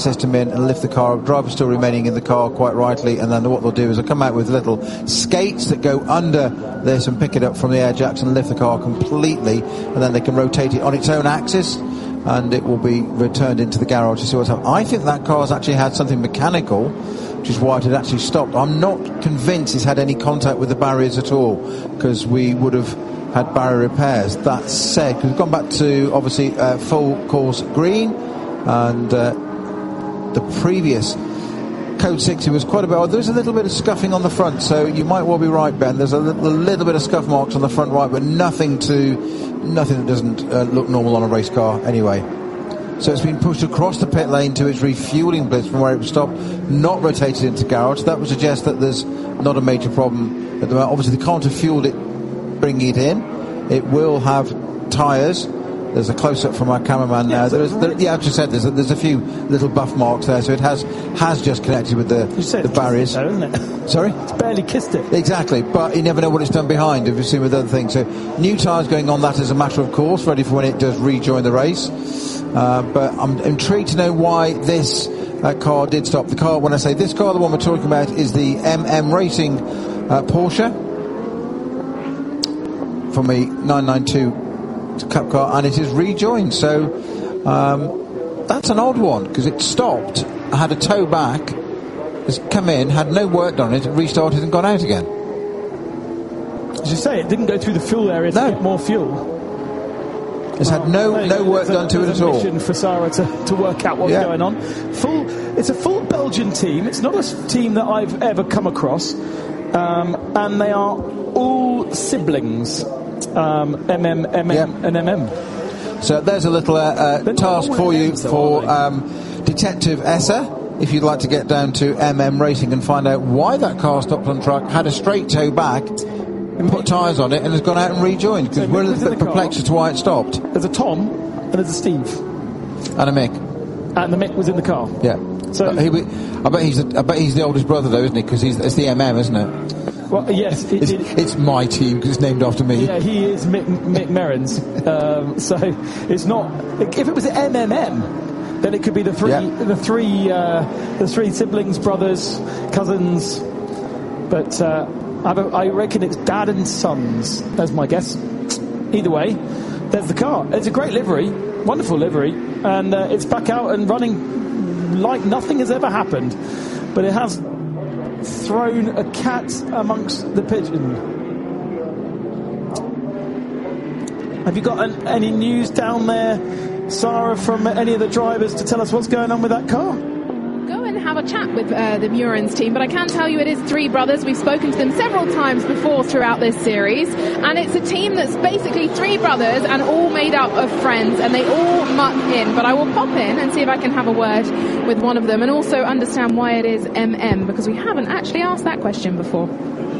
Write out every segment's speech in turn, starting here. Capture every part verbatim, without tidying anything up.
access them in and lift the car up. Driver still remaining in the car, quite rightly, and then what they'll do is they'll come out with little skates that go under this and pick it up from the air jacks and lift the car completely, and then they can rotate it on its own axis, and it will be returned into the garage to see what's happening. I think that car's actually had something mechanical, which is why it had actually stopped. I'm not convinced it's had any contact with the barriers at all, because we would have had barrier repairs. That said, we've gone back to obviously uh, full course green, and uh, the previous Code sixty was quite a bit. Oh, there's a little bit of scuffing on the front, so you might well be right, Ben. There's a little, a little bit of scuff marks on the front right, but nothing to nothing that doesn't uh, look normal on a race car anyway. So it's been pushed across the pit lane to its refueling blitz from where it was stopped, not rotated into garage. That would suggest that there's not a major problem at the moment. Obviously, they can't have fueled it, bringing it in. It will have tyres. There's a close-up from our cameraman now. There is, there, yeah, I just said there's a, there's a few little buff marks there, so it has has just connected with the, the barriers. There, isn't it? Sorry? It's barely kissed it. Exactly, but you never know what it's done behind if you've seen with other things. So new tyres going on that as a matter of course, ready for when it does rejoin the race. Uh, but I'm intrigued to know why this uh, car did stop. The car, when I say this car, the one we're talking about is the M M Racing uh, Porsche from the nine ninety-two Cup car, and it is rejoined. So um, that's an odd one, because it stopped, had a tow back, has come in, had no work done on it, restarted and gone out again. As you say, it didn't go through the fuel area to no. get more fuel. It's had no well, no work a, done to it at all. There's a mission for Sarah to, to work out what's yeah. going on. Full, it's a full Belgian team. It's not a team that I've ever come across, um, and they are all siblings. Um, M M, M M, yep. and M M. So there's a little uh, uh, task for you so for um, Detective Essa, if you'd like to get down to M M Racing and find out why that car stopped on track, had a straight tow back, put tyres on it, and has gone out and rejoined, because so we're a little bit perplexed as to why it stopped. There's a Tom and there's a Steve. And a Mick. And the Mick was in the car. Yeah. So he, I bet he's the, I bet he's the oldest brother though, isn't he? Because it's the M M, isn't it? Well, yes, it, it's, it, it's my team because it's named after me. Yeah, he is Mick, Mick Merrins. um, so it's not. If it was M M M, then it could be the three, yeah. the three, uh, the three siblings, brothers, cousins. But uh, I, I reckon it's dad and sons. That's my guess. Either way, there's the car. It's a great livery, wonderful livery, and uh, it's back out and running like nothing has ever happened. But it has thrown a cat amongst the pigeon. Have you got an, any news down there, Sarah, from any of the drivers to tell us what's going on with that car? Go and have a chat with uh, the Murans team, but I can tell you it is three brothers. We've spoken to them several times before throughout this series, and it's a team that's basically three brothers and all made up of friends, and they all muck in. But I will pop in and see if I can have a word with one of them and also understand why it is M M, because we haven't actually asked that question before.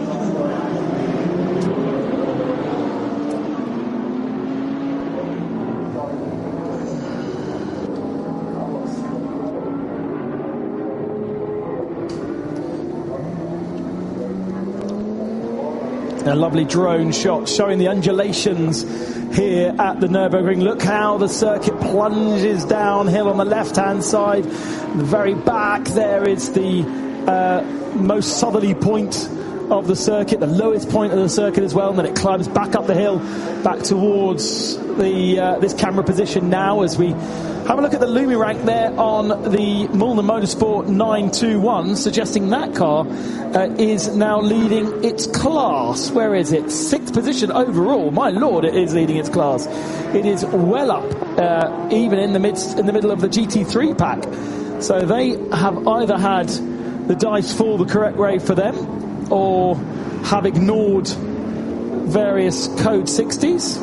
A lovely drone shot showing the undulations here at the Nürburgring. Look how the circuit plunges downhill on the left-hand side. The very back there is the uh, most southerly point of the circuit, the lowest point of the circuit as well, and then it climbs back up the hill, back towards the uh, this camera position now as we have a look at the Lumi rank there on the Mühlner Motorsport nine two one, suggesting that car uh, is now leading its class. Where is it? Sixth position overall. My lord, it is leading its class. It is well up, uh, even in the midst, in the middle of the G T three pack. So they have either had the dice fall the correct way for them, or have ignored various code sixties.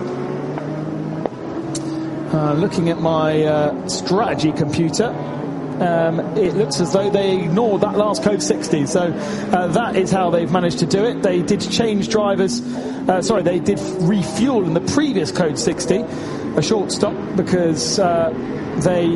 Uh, looking at my uh, strategy computer, um, it looks as though they ignored that last code sixty. So uh, that is how they've managed to do it. They did change drivers. Uh, sorry, they did refuel in the previous code sixty, a short stop, because uh, they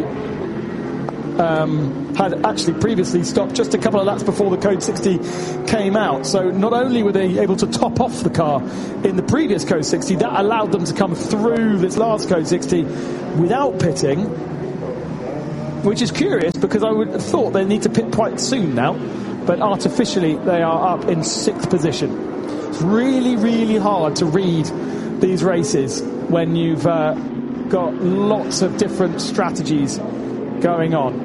um, had actually previously stopped just a couple of laps before the code sixty came out. So not only were they able to top off the car in the previous code sixty, that allowed them to come through this last code sixty without pitting. which is curious because I would have thought they need to pit quite soon now, but artificially they are up in sixth position. It's really, really hard to read these races when you've uh, got lots of different strategies going on.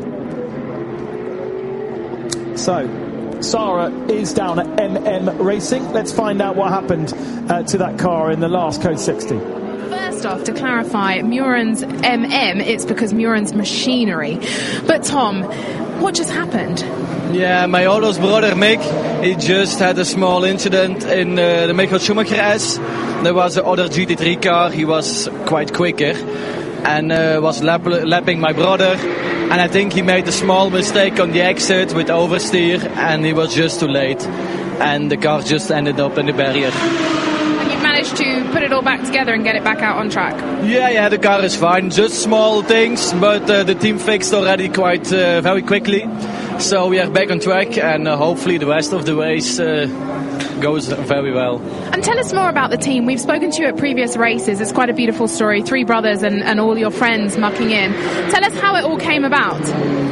So, Sarah is down at M M Racing. Let's find out what happened uh, to that car in the last Code sixty. First off, to clarify, Muren's M M, it's because Muren's machinery. But Tom, what just happened? Yeah, my oldest brother Mick, he just had a small incident in uh, the Michael Schumacher S. There was another G T three car, he was quite quicker and uh, was lap- lapping my brother. And I think he made a small mistake on the exit with oversteer and he was just too late. And the car just ended up in the barrier. And you managed to put it all back together and get it back out on track? Yeah, yeah, the car is fine. Just small things, but uh, the team fixed already quite uh, very quickly. So we are back on track and uh, hopefully the rest of the race uh, goes very well. And tell us more about the team. We've spoken to you at previous races. It's quite a beautiful story. Three brothers and, and all your friends mucking in. Tell us how it all came about.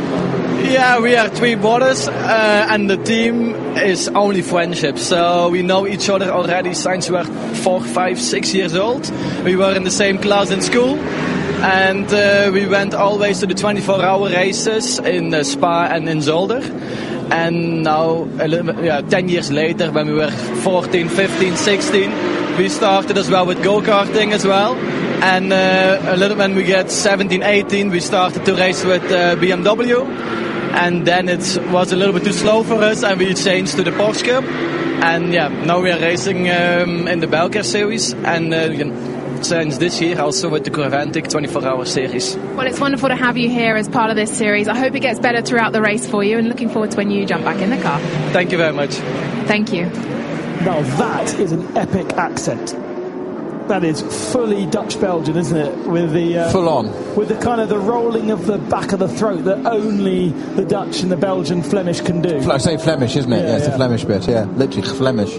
Yeah, we are three brothers uh, and the team is only friendship. So we know each other already since we were four, five, six years old. We were in the same class in school. And uh, we went always to the twenty-four hour races in uh, Spa and in Zolder. And now, a little, yeah, ten years later, when we were fourteen, fifteen, sixteen, we started as well with go-karting as well. And uh, a little when we get seventeen, eighteen, we started to race with uh, B M W. And then it was a little bit too slow for us, and we changed to the Porsche Cup. And yeah, now we are racing um, in the Belcar series. And uh, you know, since this year also with the Corventic twenty-four hour series. Well, it's wonderful to have you here as part of this series. I hope it gets better throughout the race for you and looking forward to when you jump back in the car. Thank you very much. Thank you. Now that is an epic accent. That is fully Dutch-Belgian, isn't it? With the uh, full on, with the kind of the rolling of the back of the throat that only the Dutch and the Belgian Flemish can do. I say Flemish, isn't it? Yeah, yeah, it's yeah. the Flemish bit. Yeah, literally Flemish.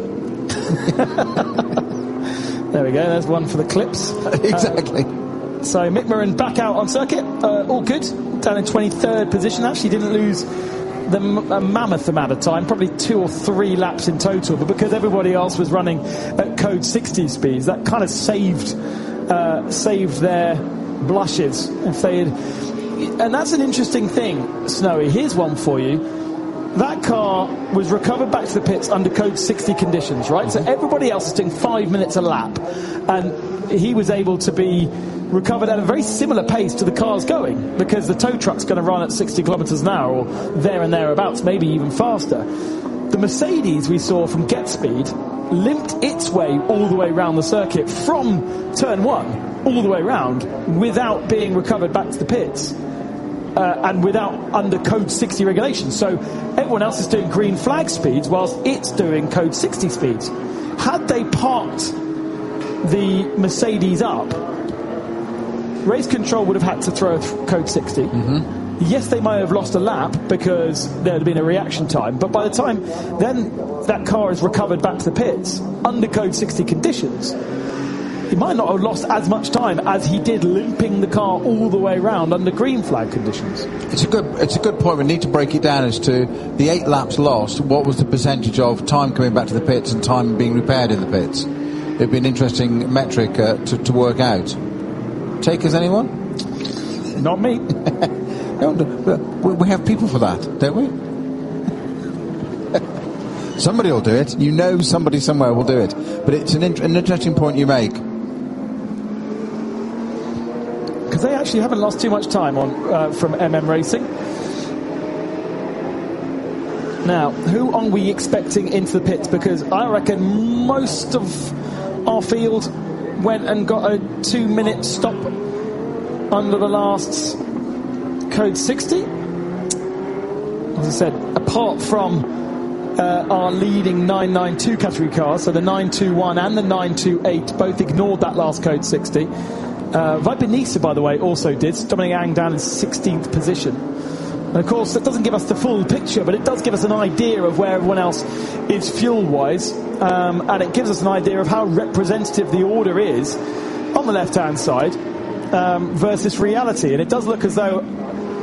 There we go. There's one for the clips. Exactly. Uh, so Mick Muren back out on circuit. Uh, all good. Down in twenty-third position. Actually didn't lose the a mammoth amount of time, probably two or three laps in total, but because everybody else was running at Code sixty speeds, that kind of saved uh, saved their blushes if they had. And that's an interesting thing, Snowy. Here's one for you. That car was recovered back to the pits under Code sixty conditions, right? So everybody else is doing five minutes a lap, and he was able to be recovered at a very similar pace to the cars going, because the tow truck's going to run at sixty kilometres an hour, or there and thereabouts, maybe even faster. The Mercedes we saw from Get Speed limped its way all the way around the circuit from turn one all the way round without being recovered back to the pits. Uh, and without under Code sixty regulations. So everyone else is doing green flag speeds whilst it's doing Code sixty speeds. Had they parked the Mercedes up, race control would have had to throw Code sixty. Mm-hmm. Yes, they might have lost a lap because there had been a reaction time, but by the time then that car is recovered back to the pits under Code sixty conditions, he might not have lost as much time as he did limping the car all the way around under green flag conditions. It's a good it's a good point. We need to break it down as to the eight laps lost. What was the percentage of time coming back to the pits and time being repaired in the pits? It'd be an interesting metric uh, to, to work out. Takers, anyone? Not me. No, we have people for that, don't we? Somebody will do it. You know somebody somewhere will do it. But it's an, in- an interesting point you make. Because they actually haven't lost too much time on uh, from M M Racing. Now, who are we expecting into the pits? Because I reckon most of our field went and got a two-minute stop under the last Code sixty. As I said, apart from uh, our leading nine ninety-two category cars, so the nine twenty-one and the nine twenty-eight both ignored that last Code sixty. Uh, Viper Nisa, by the way, also did. Dominic Ang down in sixteenth position. And of course, that doesn't give us the full picture, but it does give us an idea of where everyone else is fuel-wise. Um, and it gives us an idea of how representative the order is on the left-hand side um, versus reality. And it does look as though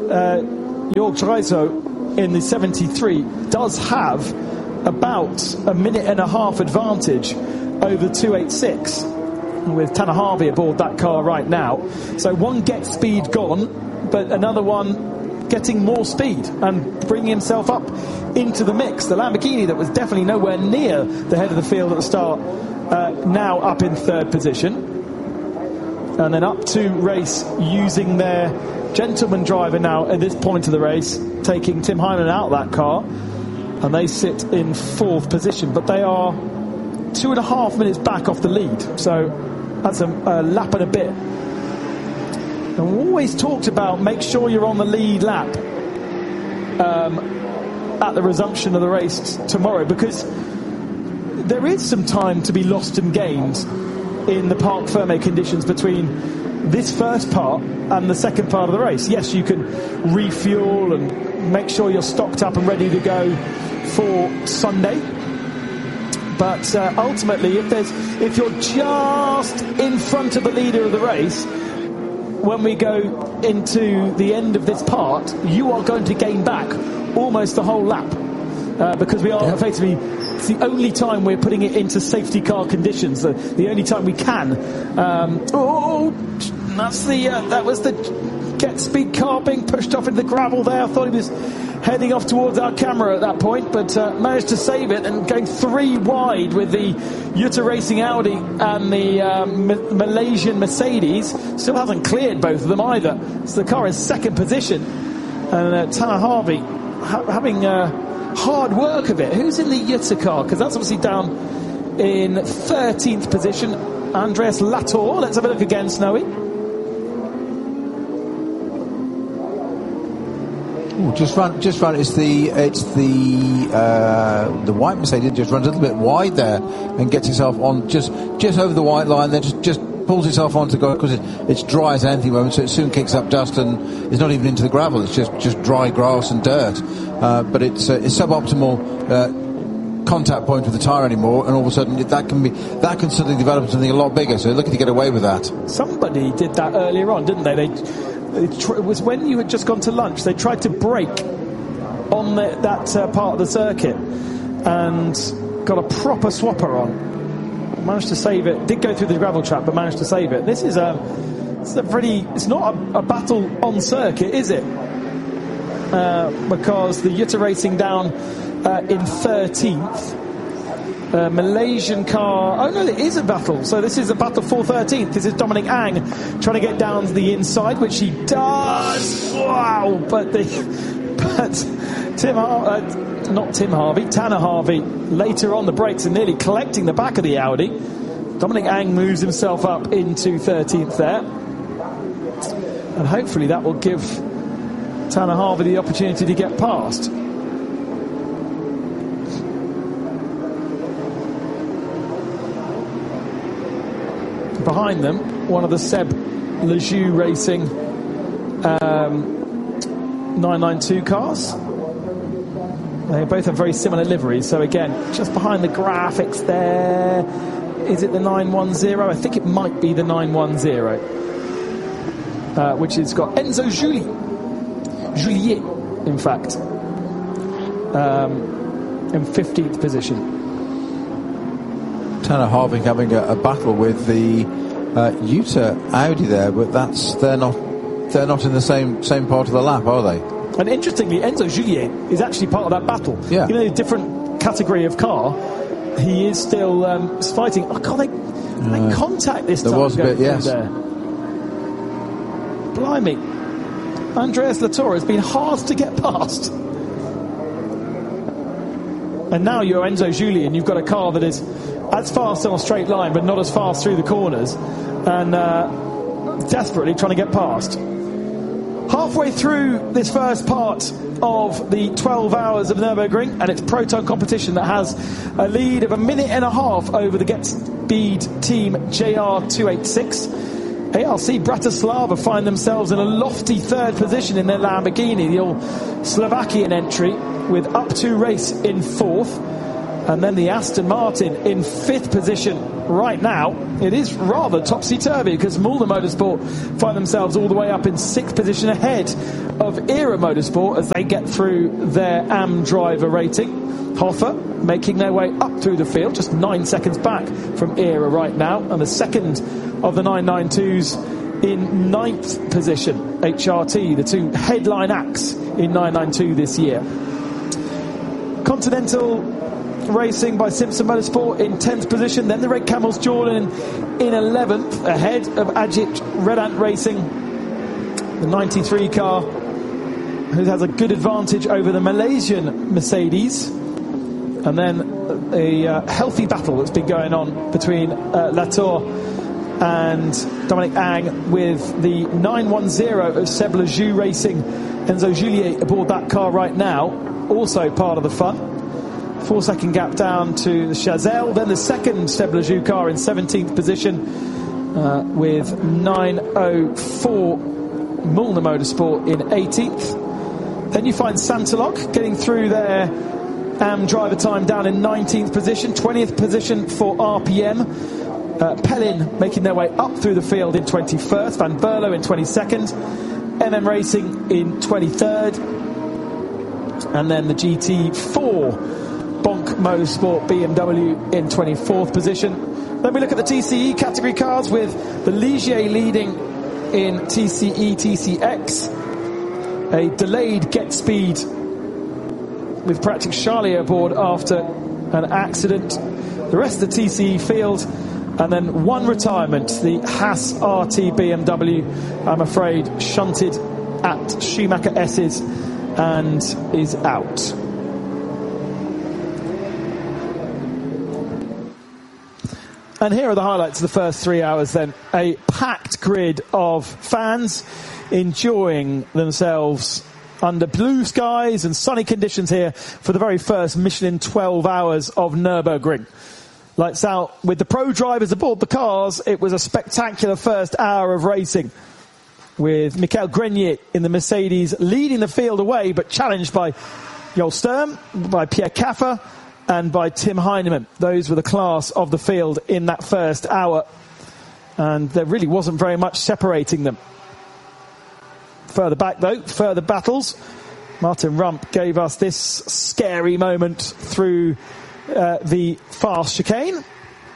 uh, Jörg Dreiso in the seventy-three does have about a minute and a half advantage over two eighty-six, with Tanner Harvey aboard that car right now. So one gets speed gone, but another one getting more speed and bringing himself up into the mix. The Lamborghini that was definitely nowhere near the head of the field at the start, uh, now up in third position. And then up to race using their gentleman driver now at this point of the race, taking Tim Hyman out of that car, and they sit in fourth position. But they are two and a half minutes back off the lead, so that's a, a lap and a bit. And we always talked about make sure you're on the lead lap um, at the resumption of the race tomorrow, because there is some time to be lost and gained in the Parc Fermé conditions between this first part and the second part of the race. Yes, you can refuel and make sure you're stocked up and ready to go for Sunday, but uh, ultimately if there's if you're just in front of the leader of the race when we go into the end of this part, you are going to gain back almost the whole lap, uh, because we are yeah. effectively, it's the only time we're putting it into safety car conditions, the, the only time we can. Um, oh, that's the uh, that was the Get Speed car being pushed off into the gravel there. I thought he was heading off towards our camera at that point, but uh, managed to save it and going three wide with the Jutta Racing Audi and the um, M- Malaysian Mercedes. Still hasn't cleared both of them either. So the car is second position, and uh, Tanner Harvey ha- having uh, hard work of it. Who's in the Jutta car? Because that's obviously down in thirteenth position. Andreas Latour. Let's have a look again, Snowy. Ooh, just run, just run. It's the, it's the, uh, the white Mercedes just runs a little bit wide there and gets itself on just, just over the white line. Then just, just pulls itself onto the go because it, it's dry as anything moment, so it soon kicks up dust and it's not even into the gravel. It's just, just dry grass and dirt. Uh, but it's, uh, it's suboptimal uh, contact point with the tyre anymore, and all of a sudden that can be, that can suddenly develop into something a lot bigger. So they're looking to get away with that. Somebody did that earlier on, didn't they? They. It was when you had just gone to lunch. They tried to brake on the, that uh, part of the circuit and got a proper swapper on. Managed to save it. Did go through the gravel trap, but managed to save it. This is a, it's a pretty. It's not a, a battle on circuit, is it? Uh, because the Jutta Racing down uh, in thirteenth. Uh, Malaysian car. Oh no, it is a battle. So this is a battle for thirteenth. This is Dominic Ang trying to get down to the inside, which he does. Wow! But the but Tim, uh, not Tim Harvey, Tanner Harvey later on the brakes and nearly collecting the back of the Audi. Dominic Ang moves himself up into thirteenth there, and hopefully that will give Tanner Harvey the opportunity to get past. Behind them, one of the Seb Lejeune Racing um, nine ninety-two cars. They both have very similar liveries. So again, just behind the graphics there, is it the nine one zero? I think it might be the nine one zero, uh, which has got Enzo Julie, Juliet, in fact, um, in fifteenth position. Tanner Harvey having a, a battle with the uh, Jutta Audi there, but that's they're not they're not in the same same part of the lap, are they? And interestingly, Enzo Juliet is actually part of that battle. Yeah. Even in a different category of car, he is still um, fighting. Oh God, they, uh, they contact this there time. There was a bit, yes. There. Blimey, Andreas Latour has been hard to get past. And now you're Enzo Julie, and you've got a car that is as fast on a straight line, but not as fast through the corners, and uh, desperately trying to get past. Halfway through this first part of the twelve hours of Nürburgring, and it's Proton competition that has a lead of a minute and a half over the Get Speed team J R two eighty-six. A R C Bratislava find themselves in a lofty third position in their Lamborghini, the old Slovakian entry, with up to race in fourth. And then the Aston Martin in fifth position right now. It is rather topsy-turvy because Mulder Motorsport find themselves all the way up in sixth position ahead of Era Motorsport as they get through their A M driver rating. Hoffer making their way up through the field, just nine seconds back from Era right now. And the second of the nine ninety-twos in ninth position, H R T, the two headline acts in nine ninety-two this year. Continental Racing by Simpson Motorsport in tenth position, then the Red Camels Jordan in eleventh, ahead of Ajit Red Ant Racing, the ninety-three car, who has a good advantage over the Malaysian Mercedes. And then a uh, healthy battle that's been going on between uh, Latour and Dominic Ang with the nine ten of Seb Lejoux Racing. Enzo Juliet aboard that car right now, also part of the fun. Four second gap down to the Chazelle. Then the second Seb Lejoux car in seventeenth position uh, with nine oh four Mulner Motorsport in eighteenth. Then you find Santalok getting through their A M driver time down in nineteenth position. twentieth position for R P M. Uh, Pellin making their way up through the field in twenty-first. Van Berlo in twenty-second. M M Racing in twenty-third. And then the G T four Bonk Motorsport B M W in twenty-fourth position. Then we look at the T C E category cars with the Ligier leading in T C E T C X. A delayed get speed with Pratik Charlier aboard after an accident. The rest of the T C E field, and then one retirement, the Haas R T B M W, I'm afraid shunted at Schumacher S's and is out. And here are the highlights of the first three hours then. A packed grid of fans enjoying themselves under blue skies and sunny conditions here for the very first Michelin twelve hours of Nürburgring. Lights out with the pro drivers aboard the cars. It was a spectacular first hour of racing with Michael Grenier in the Mercedes leading the field away, but challenged by Joel Sturm, by Pierre Caffer, and by Tim Heinemann. Those were the class of the field in that first hour. And there really wasn't very much separating them. Further back, though, further battles. Martin Rump gave us this scary moment through uh, the fast chicane.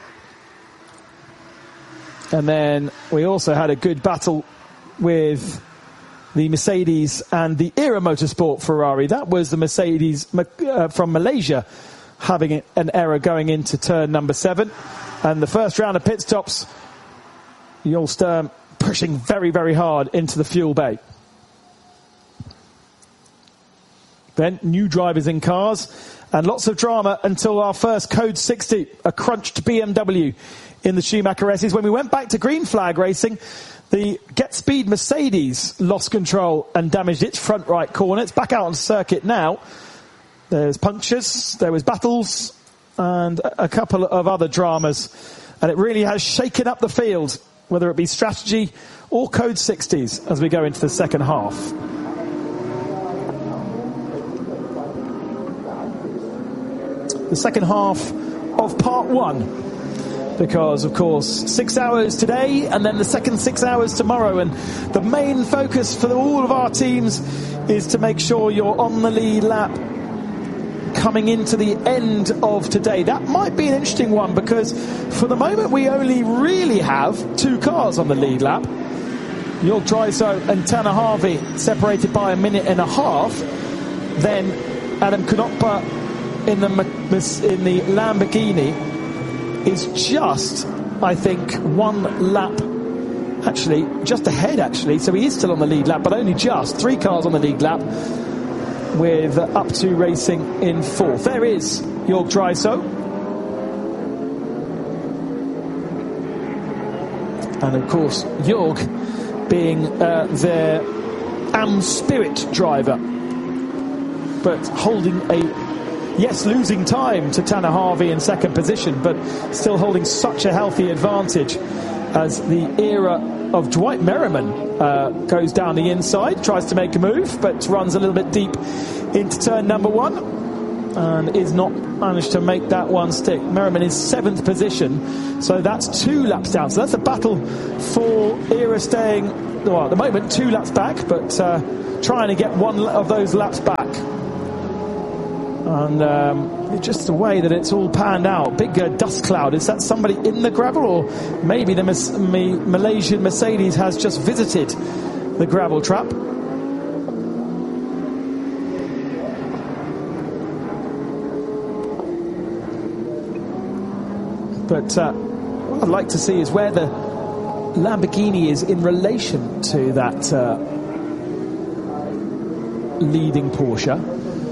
And then we also had a good battle with the Mercedes and the Era Motorsport Ferrari. That was the Mercedes uh, from Malaysia having an error going into turn number seven. And the first round of pit stops, Joel Sturm pushing very, very hard into the fuel bay. Then new drivers in cars and lots of drama until our first Code sixty, a crunched B M W in the Schumacher S's. When we went back to green flag racing, the Get Speed Mercedes lost control and damaged its front right corner. It's back out on circuit now. There's punctures, there was battles, and a couple of other dramas. And it really has shaken up the field, whether it be strategy or Code sixties, as we go into the second half. The second half of part one. Because, of course, six hours today and then the second six hours tomorrow. And the main focus for all of our teams is to make sure you're on the lead lap coming into the end of today. That might be an interesting one because for the moment we only really have two cars on the lead lap. Jörg Draiso and Tanner Harvey separated by a minute and a half. Then Adam Knopper in the, in the Lamborghini is just, I think, one lap, actually, just ahead, actually. So he is still on the lead lap, but only just. Three cars on the lead lap with Up To Racing in fourth. There is Jörg Draiso. And, of course, Jörg being uh, their A M Spirit driver, but holding a... Yes, losing time to Tanner Harvey in second position, but still holding such a healthy advantage as the era of Dwight Merriman uh, goes down the inside, tries to make a move, but runs a little bit deep into turn number one. and is not managed to make that one stick. Merriman is seventh position, so that's two laps down. So that's a battle for Era staying, well, at the moment, two laps back, but uh, trying to get one of those laps back. And um, just the way that it's all panned out, big uh, dust cloud. Is that somebody in the gravel, or maybe the Mas- Ma- Malaysian Mercedes has just visited the gravel trap? But uh, what I'd like to see is where the Lamborghini is in relation to that uh, leading Porsche.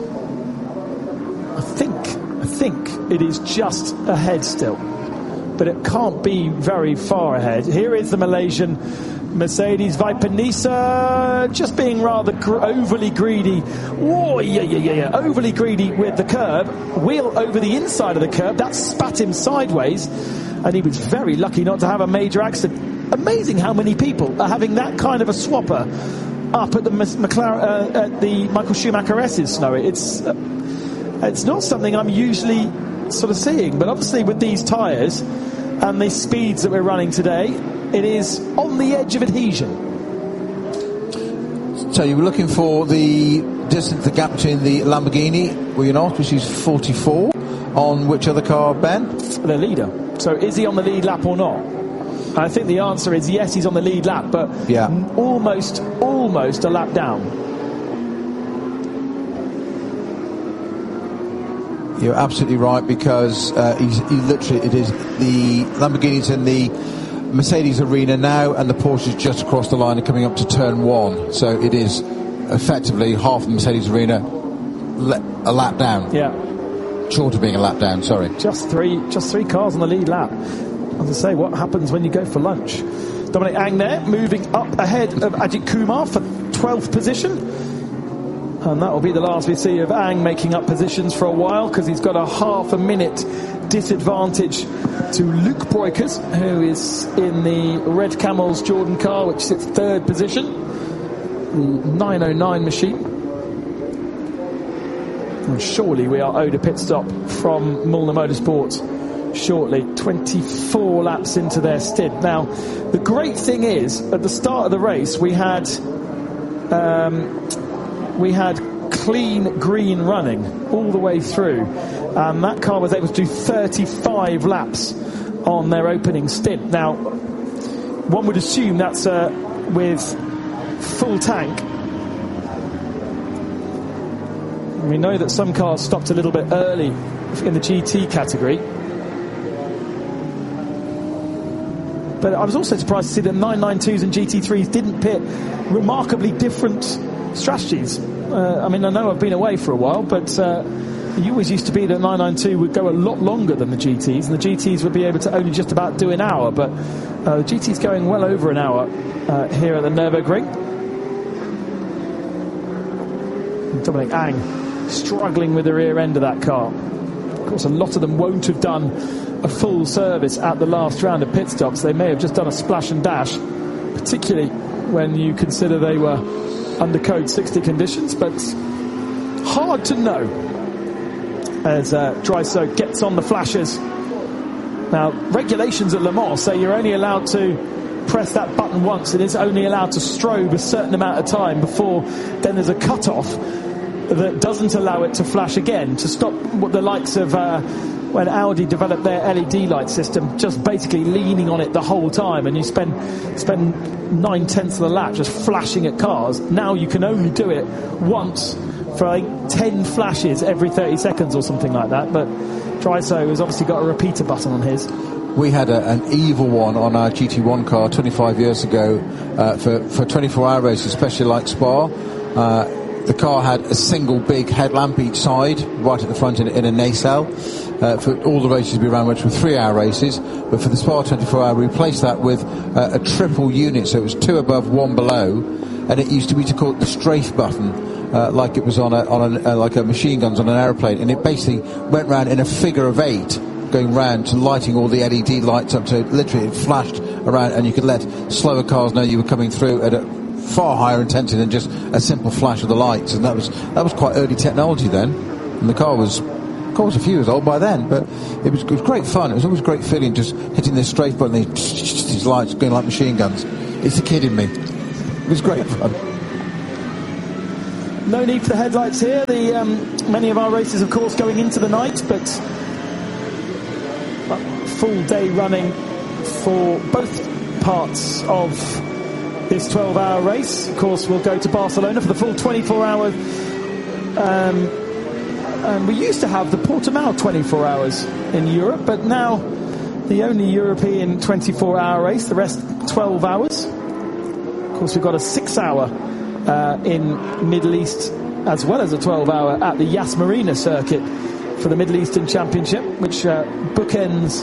I think, I think it is just ahead still, but it can't be very far ahead. Here is the Malaysian Mercedes Viper-Nisa, just being rather gr- overly greedy. Whoa, yeah, yeah, yeah, yeah, overly greedy with the curb. Wheel over the inside of the curb, that spat him sideways, and he was very lucky not to have a major accident. Amazing how many people are having that kind of a swapper up at the McLaren, uh, at the Michael Schumacher S's, Snowy. It's uh, it's not something I'm usually sort of seeing, but obviously with these tyres and the speeds that we're running today, it is on the edge of adhesion. So you were looking for the distance, the gap between the Lamborghini, were you not, which is forty-four, on which other car, Ben? The leader. So is he on the lead lap or not? I think the answer is yes, he's on the lead lap, but yeah. almost, almost a lap down. You're absolutely right, because uh, he's, he literally, it is the Lamborghini's in the Mercedes arena now, and the Porsche's just across the line and coming up to turn one. So it is effectively half the Mercedes arena le- a lap down. Yeah. Short of being a lap down, sorry. Just three, just three cars on the lead lap. As I say, what happens when you go for lunch? Dominic Ang there, moving up ahead of Ajit Kumar for twelfth position. And that will be the last we see of Ang making up positions for a while, because he's got a half a minute disadvantage to Luke Breukers, who is in the Red Camels Jordan car, which sits third position, the nine oh nine machine. And surely we are owed a pit stop from Mulliner Motorsports shortly, twenty-four laps into their stint. Now, the great thing is, at the start of the race, we had um, we had clean green running all the way through, and that car was able to do thirty-five laps on their opening stint. Now, one would assume that's uh, with full tank. We know that some cars stopped a little bit early in the G T category, but I was also surprised to see that nine ninety-twos and G T threes didn't pit. Remarkably different strategies. Uh, I mean, I know I've been away for a while, but uh, it always used to be that nine ninety-two would go a lot longer than the G Ts, and the G Ts would be able to only just about do an hour, but uh, the G T's going well over an hour uh, here at the Nürburgring. And Dominic Ang struggling with the rear end of that car. Of course, a lot of them won't have done a full service at the last round of pit stops. They may have just done a splash and dash, particularly when you consider they were under code sixty conditions, but hard to know as uh, Dryso gets on the flashers. Now, regulations at Le Mans say you're only allowed to press that button once, and it's only allowed to strobe a certain amount of time before then there's a cut-off that doesn't allow it to flash again, to stop what the likes of uh, when Audi developed their L E D light system, just basically leaning on it the whole time, and you spend spend nine tenths of the lap just flashing at cars. Now you can only do it once for like ten flashes every thirty seconds or something like that. But Dryso has obviously got a repeater button on his. We had a, an evil one on our G T one car twenty-five years ago uh, for, for twenty-four hour races, especially like Spa. Uh, the car had a single big headlamp each side, right at the front in, in a nacelle. Uh, for all the races we ran, which were three hour races, but for the Spa twenty-four hour, we replaced that with uh, a triple unit, so it was two above, one below, and it used to be to call it the strafe button, uh, like it was on a, on a, uh, like a machine guns on an aeroplane, and it basically went round in a figure of eight, going round to lighting all the L E D lights up, so literally it flashed around, and you could let slower cars know you were coming through at a far higher intensity than just a simple flash of the lights, and that was that was quite early technology then. And the car was, the car was a few years old by then, but it was, it was great fun. It was always a great feeling just hitting this strafe button, these, these lights going like machine guns. It's the kid in me. It was great fun. No need for the headlights here. The um, many of our races, of course, going into the night, but full day running for both parts of this twelve-hour race. Of course, we'll go to Barcelona for the full twenty-four hours. Um, and we used to have the Portimao twenty-four hours in Europe, but now the only European twenty-four hour race, the rest twelve hours. Of course, we've got a six-hour uh, in Middle East, as well as a twelve hour at the Yas Marina circuit for the Middle Eastern Championship, which uh, bookends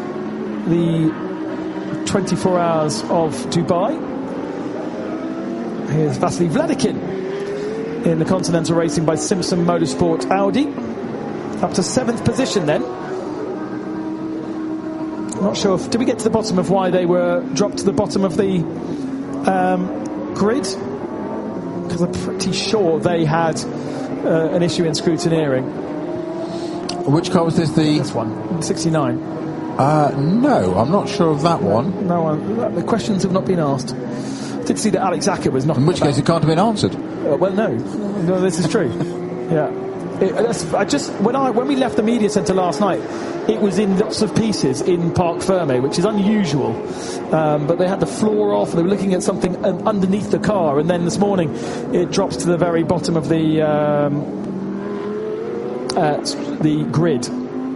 the twenty-four hours of Dubai. Here's Vasily Vladikin in the Continental Racing by Simpson Motorsport Audi, up to seventh position then. I'm not sure if, did we get to the bottom of why they were dropped to the bottom of the um, grid? Because I'm pretty sure they had uh, an issue in scrutineering. Which car was this? The this one, sixty-nine. Uh, no, I'm not sure of that one. No one. The questions have not been asked. I did see that Alex Acker was not. In which case, it can't have been answered. Uh, well, no, no, this is true. Yeah, it, that's, I just when I when we left the media centre last night, it was in lots of pieces in Parc Fermé, which is unusual. Um, but they had the floor off. They were looking at something underneath the car, and then this morning it drops to the very bottom of the um, uh, the grid.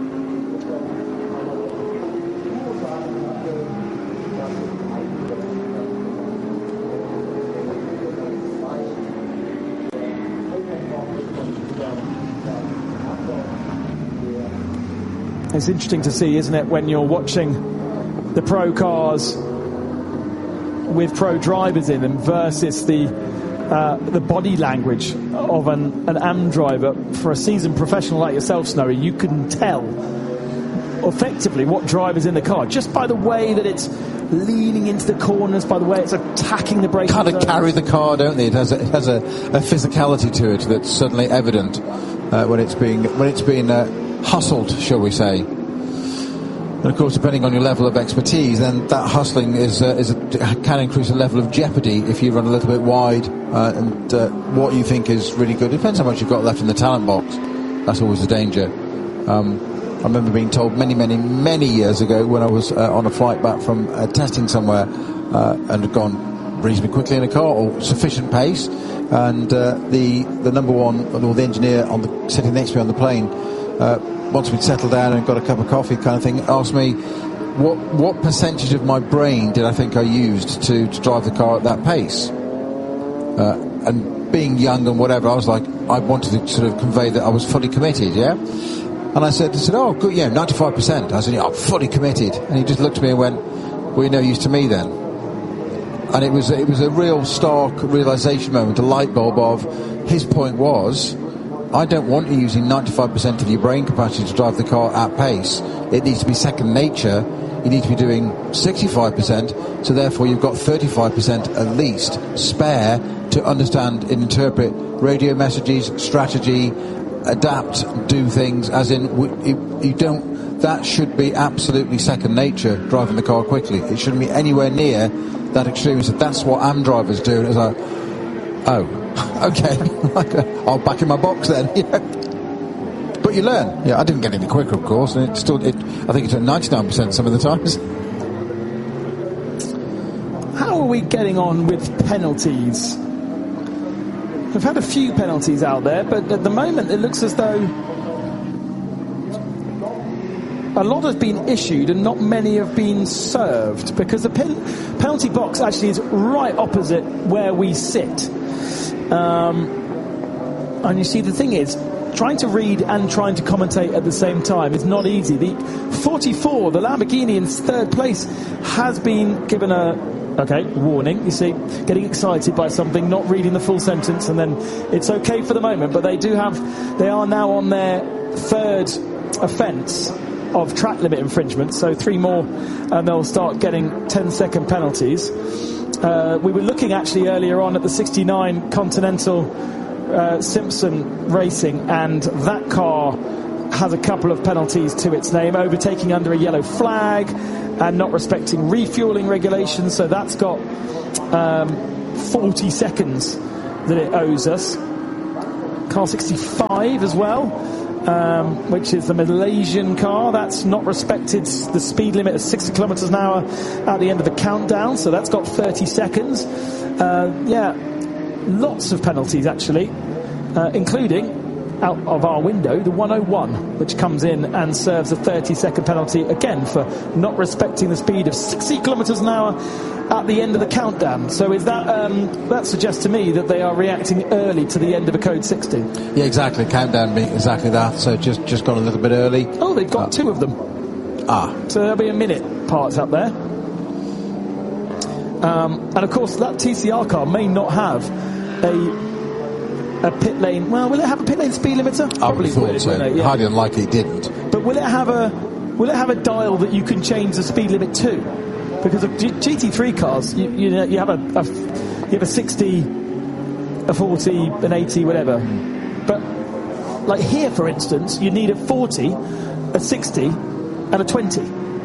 It's interesting to see, isn't it, when you're watching the pro cars with pro drivers in them versus the uh, the body language of an, an A M driver. For a seasoned professional like yourself, Snowy, you can tell effectively what driver's in the car just by the way that it's leaning into the corners, by the way it's attacking the brake. Kind of carry the car, don't they? It has a, it has a, a physicality to it that's suddenly evident uh, when it's being when it's being uh, hustled, shall we say. And of course, depending on your level of expertise, then that hustling is, uh, is a, can increase the level of jeopardy if you run a little bit wide uh, and uh, what you think is really good. It depends how much you've got left in the talent box. That's always the danger. Um, I remember being told many, many, many years ago when I was uh, on a flight back from uh, testing somewhere uh, and had gone reasonably quickly in a car or sufficient pace, and uh, the the number one or the engineer on the sitting next to me on the plane, uh, once we'd settled down and got a cup of coffee kind of thing, asked me what what percentage of my brain did I think I used to, to drive the car at that pace. Uh, and being young and whatever, I was like, I wanted to sort of convey that I was fully committed, yeah? And I said, I said, oh, good, yeah, ninety-five percent. I said, yeah, I'm fully committed. And he just looked at me and went, well, you're no use to me then. And it was, it was a real stark realisation moment, a light bulb of, his point was, I don't want you using ninety-five percent of your brain capacity to drive the car at pace. It needs to be second nature. You need to be doing sixty-five percent, so therefore you've got thirty-five percent at least spare to understand and interpret radio messages, strategy, adapt, do things, as in, you, you don't, that should be absolutely second nature, driving the car quickly. It shouldn't be anywhere near that extreme. So that's what A M drivers do. And it's like, oh, okay, I'll back in my box then. Yeah. But you learn. Yeah, I didn't get any quicker, of course, and it still, it, I think it took ninety-nine percent some of the times. How are we getting on with penalties? We've had a few penalties out there, but at the moment it looks as though a lot have been issued and not many have been served, because the pen- penalty box actually is right opposite where we sit. Um, and you see, the thing is, trying to read and trying to commentate at the same time is not easy. The forty-four, the Lamborghini in third place, has been given a okay warning. You see, getting excited by something, not reading the full sentence, and then it's okay for the moment. But they do have, they are now on their third offence of track limit infringement. So three more, and they'll start getting ten second penalties. Uh, we were looking actually earlier on at the sixty-nine Continental uh, Simpson Racing, and that car has a couple of penalties to its name: overtaking under a yellow flag and not respecting refueling regulations. So that's got um, forty seconds that it owes us. Car sixty-five as well, um, which is the Malaysian car. That's not respected the speed limit of sixty kilometres an hour at the end of the countdown. So that's got thirty seconds. Uh, yeah, lots of penalties actually, uh, including, out of our window, the one oh one, which comes in and serves a thirty second penalty again for not respecting the speed of sixty kilometres an hour at the end of the countdown. So is that um, that suggests to me that they are reacting early to the end of a code sixty? Yeah, exactly. Countdown being exactly that. So just just gone a little bit early. Oh, they've got uh, two of them. Ah, so there'll be a minute parts up there. Um, and of course, that T C R car may not have a a pit lane. Well, will it have a pit lane speed limiter? I Probably thought would, so. It, yeah. Highly unlikely it didn't. But will it have a will it have a dial that you can change the speed limit to? Because of G- G T three cars, you, you know, you have a, a you have a sixty, a forty, an eighty, whatever. But like here, for instance, you need a forty, a sixty, and a twenty.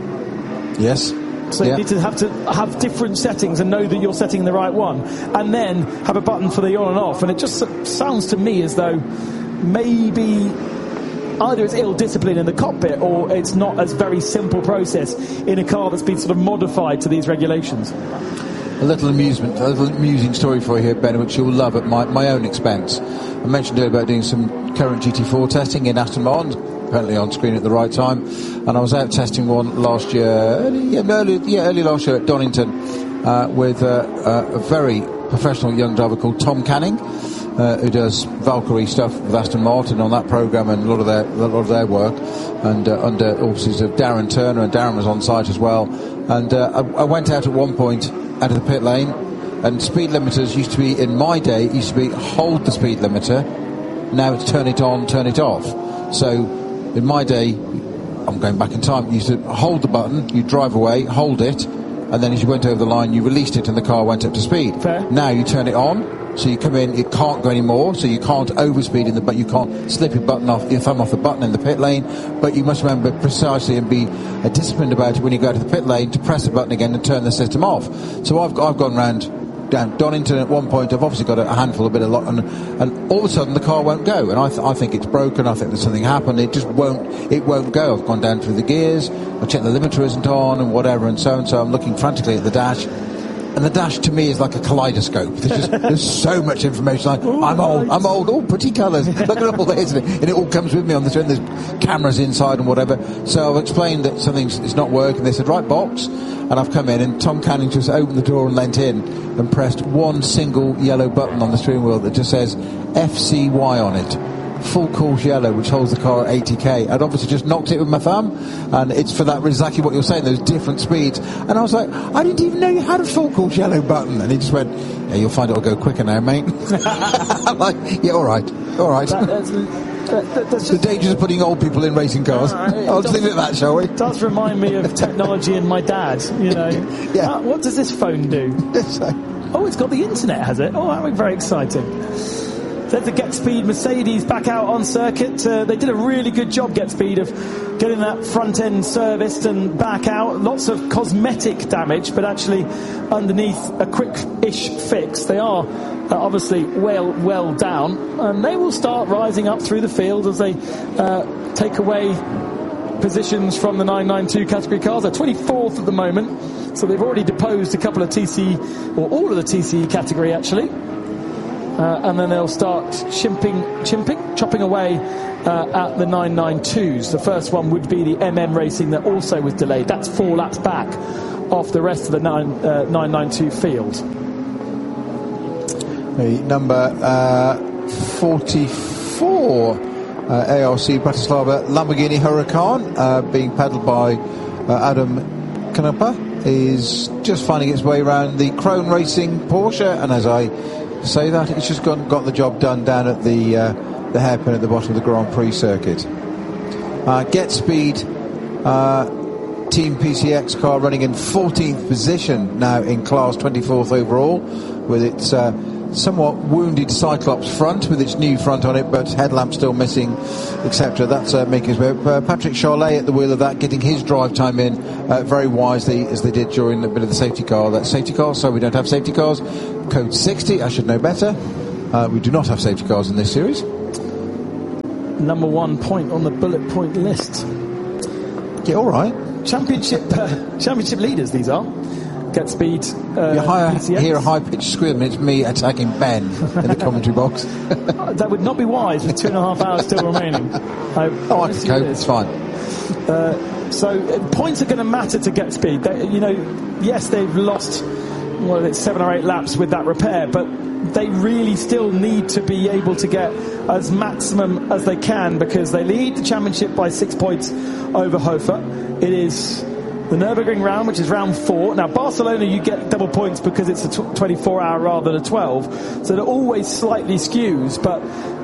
Yes. So yeah. You need to have to have different settings and know that you're setting the right one, and then have a button for the on and off. And it just sounds to me as though maybe either it's ill discipline in the cockpit, or it's not as very simple process in a car that's been sort of modified to these regulations. A little amusement, a little amusing story for you here, Ben, which you'll love at my, my own expense. I mentioned earlier about doing some current G T four testing in Aston Martin, apparently on screen at the right time, and I was out testing one last year, early, early, yeah, early last year at Donington, uh, with uh, uh, a very professional young driver called Tom Canning, uh, who does Valkyrie stuff with Aston Martin on that programme and a lot of their a lot of their work, and uh, under auspices of Darren Turner, and Darren was on site as well. And uh, I, I went out at one point out of the pit lane, and speed limiters used to be, in my day, it used to be hold the speed limiter. Now it's turn it on, turn it off. So in my day, I'm going back in time, you used to hold the button, you drive away, hold it, and then as you went over the line, you released it and the car went up to speed. Fair. Now you turn it on, so you come in, it can't go anymore, so you can't overspeed in the, but you can't slip your button off, your thumb off the button in the pit lane, but you must remember precisely and be uh, disciplined about it when you go to the pit lane to press the button again and turn the system off. So I've, I've gone round down Donington at one point. I've obviously got a handful, a bit of lot, and, and all of a sudden the car won't go, and I, th- I think it's broken. I think there's something happened. It just won't. It won't go. I've gone down through the gears. I checked the limiter isn't on, and whatever, and so and so. I'm looking frantically at the dash, and the dash to me is like a kaleidoscope. There's just there's so much information. Like, Ooh, I'm old. I'm old. Oh, pretty colours. Look at all this, and it all comes with me on the screen. There's cameras inside and whatever. So I've explained that something's it's not working. They said, right, box. And I've come in, and Tom Canning just opened the door and leant in and pressed one single yellow button on the steering wheel that just says F C Y on it. Full course yellow, which holds the car at eighty k. I'd obviously just knocked it with my thumb, and it's for that exactly what you're saying, those different speeds. And I was like, I didn't even know you had a full course yellow button. And he just went, yeah, you'll find it'll go quicker now, mate. I'm like, yeah, all right, all right. That, that's, that, that, that's the dangers of putting old people in racing cars. Uh, I'll just leave it at that, shall we? It does remind me of technology and my dad, you know. Yeah. Uh, what does this phone do? Oh, it's got the internet, has it? Oh, that would be very exciting. There's the GetSpeed Mercedes back out on circuit. Uh, they did a really good job, GetSpeed, of getting that front end serviced and back out. Lots of cosmetic damage, but actually underneath a quick-ish fix. They are uh, obviously well, well down, and they will start rising up through the field as they uh, take away positions from the nine ninety-two category cars. They're twenty-fourth at the moment, so they've already deposed a couple of T C, or all of the T C E category actually. Uh, and then they'll start chimping, chimping, chopping away uh, at the nine ninety-twos. The first one would be the M M Racing that also was delayed. That's four laps back off the rest of the nine, uh, nine ninety-two field. The number uh, forty-four uh, A R C Bratislava Lamborghini Huracan, uh, being pedalled by uh, Adam Knapper, is just finding its way around the Krone Racing Porsche, and as I say that, it's just got, got the job done down at the uh, the hairpin at the bottom of the Grand Prix circuit. Uh, GetSpeed uh, Team P C X car running in fourteenth position now in class, twenty-fourth overall, with its uh, somewhat wounded Cyclops front with its new front on it, but headlamp still missing, et cetera. That's uh, making his way. Uh, Patrick Charlet at the wheel of that, getting his drive time in uh, very wisely, as they did during a bit of the safety car. That safety car, so we don't have safety cars. Code sixty, I should know better. Uh, we do not have safety cars in this series. Number one point on the bullet point list. Yeah, all right. Championship uh, championship leaders, these are. Get Speed. Uh, you hire, P C X. Hear a high-pitched scream, and it's me attacking Ben in the commentary box. That would not be wise with two and a half hours still remaining. I oh, I can cope. It's fine. Uh, so uh, points are going to matter to Get Speed. They, you know, yes, they've lost well, it's seven or eight laps with that repair, but they really still need to be able to get as maximum as they can, because they lead the championship by six points over Hofer. It is the Nürburgring round, which is round four. Now, Barcelona, you get double points because it's a twenty-four hour rather than a twelve, so it always slightly skews, but